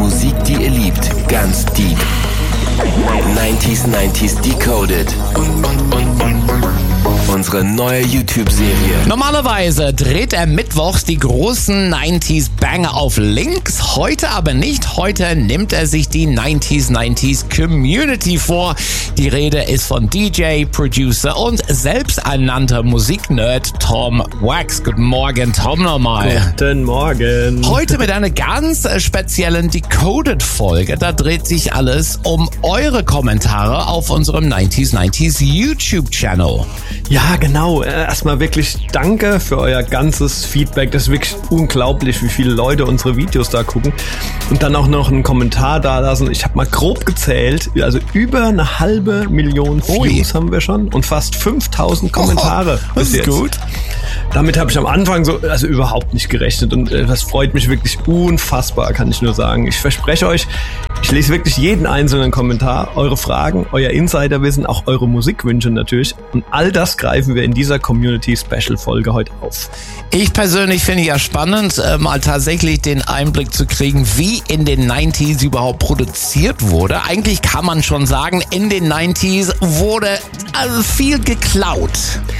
Musik, die ihr liebt, ganz deep. 90s Decoded. Unsere neue YouTube-Serie. Normalerweise dreht er mittwochs die großen 90s-Banger auf Links. Heute aber nicht. Heute nimmt er sich die 90s Community vor. Die Rede ist von DJ, Producer und selbsternannter Musiknerd Tom Wax. Guten Morgen, Tom, nochmal. Guten Morgen. Heute mit einer ganz speziellen Decoded-Folge. Da dreht sich alles um eure Kommentare auf unserem 90s YouTube-Channel. Ja, genau. Erstmal wirklich danke für euer ganzes Feedback. Das ist wirklich unglaublich, wie viele Leute unsere Videos da gucken. Und dann auch noch einen Kommentar da lassen. Ich habe mal grob gezählt, also über 500.000 Views haben wir schon und fast 5.000 Kommentare bis jetzt. Das ist gut. Damit habe ich am Anfang überhaupt nicht gerechnet und das freut mich wirklich unfassbar, kann ich nur sagen. Ich verspreche euch, ich lese wirklich jeden einzelnen Kommentar, eure Fragen, euer Insiderwissen, auch eure Musikwünsche natürlich und all das greifen wir in dieser Community-Special-Folge heute auf. Ich persönlich finde ja spannend, mal tatsächlich den Einblick zu kriegen, wie in den 90s überhaupt produziert wurde. Eigentlich kann man schon sagen, in den 90s wurde viel geklaut.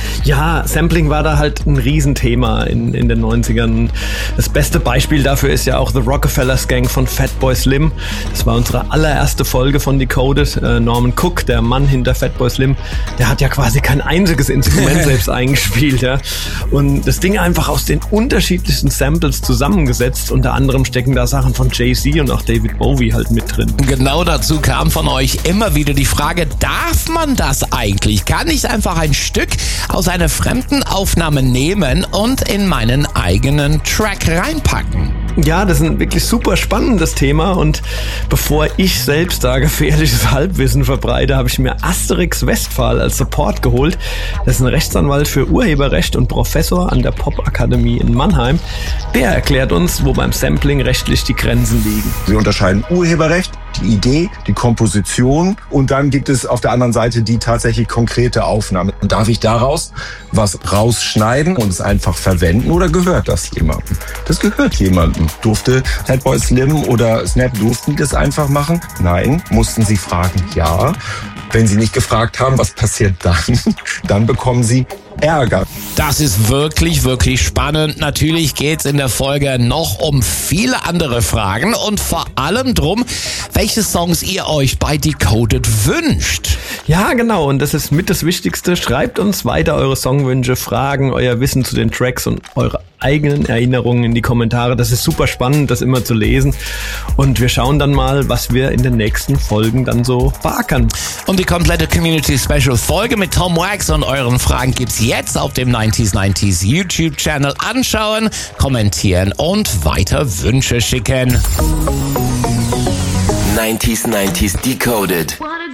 Ja, Sampling war da halt ein Riesenthema in den 90ern. Das beste Beispiel dafür ist ja auch The Rockefellers Gang von Fatboy Slim. Das war unsere allererste Folge von Decoded. Norman Cook, der Mann hinter Fatboy Slim, der hat ja quasi kein einziges Instrument selbst eingespielt. Ja. Und das Ding einfach aus den unterschiedlichsten Samples zusammengesetzt. Unter anderem stecken da Sachen von Jay-Z und auch David Bowie halt mit drin. Genau dazu kam von euch immer wieder die Frage, darf man das eigentlich? Kann ich einfach ein Stück aus einer fremden Aufnahme nehmen und in meinen eigenen Track reinpacken? Ja, das ist ein wirklich super spannendes Thema und bevor ich selbst da gefährliches Halbwissen verbreite, habe ich mir Asterix Westphal als Support geholt. Das ist ein Rechtsanwalt für Urheberrecht und Professor an der Popakademie in Mannheim. Der erklärt uns, wo beim Sampling rechtlich die Grenzen liegen. Sie unterscheiden Urheberrecht, die Idee, die Komposition und dann gibt es auf der anderen Seite die tatsächlich konkrete Aufnahme. Darf ich daraus was rausschneiden und es einfach verwenden oder gehört das jemandem? Das gehört jemandem. Durfte Fatboy Slim oder Snap, durften die das einfach machen? Nein. Mussten sie fragen? Ja. Wenn sie nicht gefragt haben, was passiert dann? Dann bekommen sie Ärger. Das ist wirklich, wirklich spannend. Natürlich geht's in der Folge noch um viele andere Fragen und vor allem drum, welche Songs ihr euch bei Decoded wünscht. Ja, genau. Und das ist mit das Wichtigste. Schreibt uns weiter eure Songwünsche, Fragen, euer Wissen zu den Tracks und eure eigenen Erinnerungen in die Kommentare. Das ist super spannend, das immer zu lesen. Und wir schauen dann mal, was wir in den nächsten Folgen dann so beackern. Und die komplette Community Special Folge mit Tom Wax und euren Fragen gibt's jetzt auf dem 90s YouTube Channel. Anschauen, kommentieren und weiter Wünsche schicken. 90s Decoded.